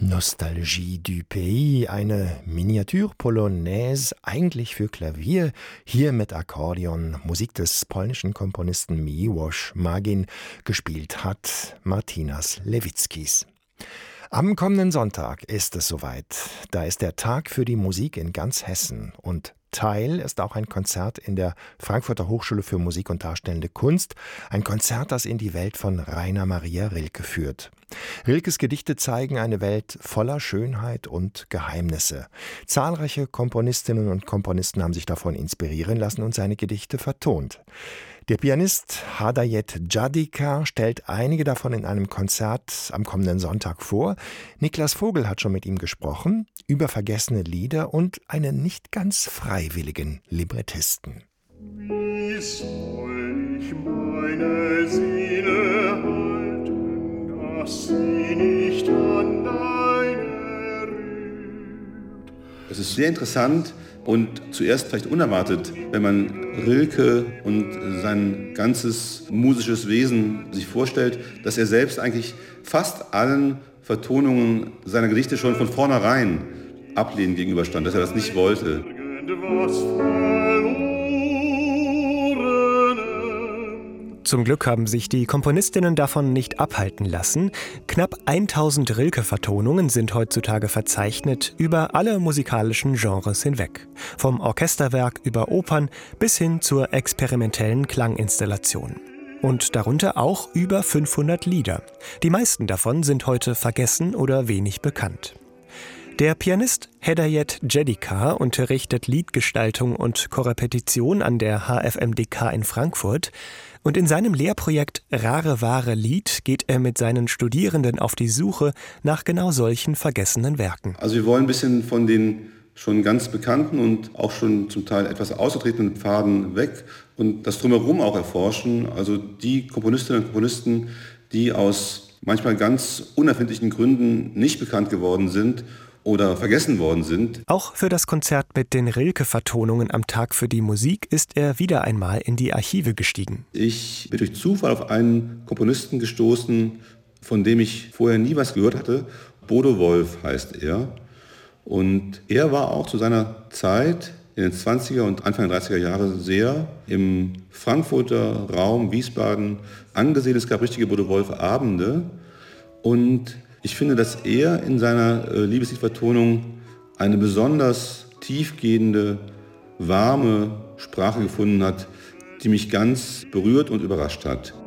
Nostalgie du Pays, eine Miniatur-Polonaise, eigentlich für Klavier, hier mit Akkordeon, Musik des polnischen Komponisten Miłosz Magin, gespielt hat Martynas Lewickis. Am kommenden Sonntag ist es soweit. Da ist der Tag für die Musik in ganz Hessen und Teil ist auch ein Konzert in der Frankfurter Hochschule für Musik und Darstellende Kunst. Ein Konzert, das in die Welt von Rainer Maria Rilke führt. Rilkes Gedichte zeigen eine Welt voller Schönheit und Geheimnisse. Zahlreiche Komponistinnen und Komponisten haben sich davon inspirieren lassen und seine Gedichte vertont. Der Pianist Hadajet Jadika stellt einige davon in einem Konzert am kommenden Sonntag vor. Niklas Vogel hat schon mit ihm gesprochen über vergessene Lieder und einen nicht ganz freiwilligen Librettisten. Wie soll ich meine Seele halten, dass sie nicht an deine rührt? Es ist sehr interessant und zuerst vielleicht unerwartet, wenn man Rilke und sein ganzes musisches Wesen sich vorstellt, dass er selbst eigentlich fast allen Vertonungen seiner Gedichte schon von vornherein ablehnend gegenüberstand, dass er das nicht wollte. Zum Glück haben sich die Komponistinnen davon nicht abhalten lassen. Knapp 1000 Rilke-Vertonungen sind heutzutage verzeichnet über alle musikalischen Genres hinweg. Vom Orchesterwerk über Opern bis hin zur experimentellen Klanginstallation. Und darunter auch über 500 Lieder. Die meisten davon sind heute vergessen oder wenig bekannt. Der Pianist Hadajet Jadika unterrichtet Liedgestaltung und Korrepetition an der HFMDK in Frankfurt. Und in seinem Lehrprojekt Rare Wahre Lied geht er mit seinen Studierenden auf die Suche nach genau solchen vergessenen Werken. Also wir wollen ein bisschen von den schon ganz bekannten und auch schon zum Teil etwas ausgetretenen Pfaden weg und das Drumherum auch erforschen. Also die Komponistinnen und Komponisten, die aus manchmal ganz unerfindlichen Gründen nicht bekannt geworden sind oder vergessen worden sind. Auch für das Konzert mit den Rilke-Vertonungen am Tag für die Musik ist er wieder einmal in die Archive gestiegen. Ich bin durch Zufall auf einen Komponisten gestoßen, von dem ich vorher nie was gehört hatte. Bodo Wolff heißt er. Und er war auch zu seiner Zeit in den 20er und Anfang der 30er Jahre sehr im Frankfurter Raum, Wiesbaden angesehen. Es gab richtige Bodo Wolff-Abende. Und ich finde, dass er in seiner Liebesliedvertonung eine besonders tiefgehende, warme Sprache gefunden hat, die mich ganz berührt und überrascht hat.